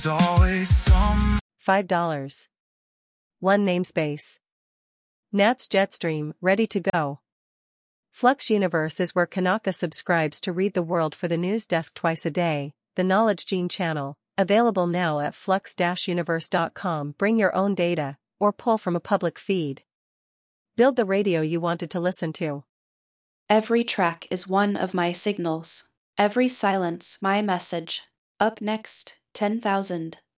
always some. $5. 1 namespace. Nat's Jetstream, ready to go. Flux Universe is where Kanaka subscribes to read the world for the news desk twice a day, the Knowledge Gene channel, available now at flux-universe.com. Bring your own data, or pull from a public feed. Build the radio you wanted to listen to. Every track is one of my signals. Every silence my message. Up next, 10,000.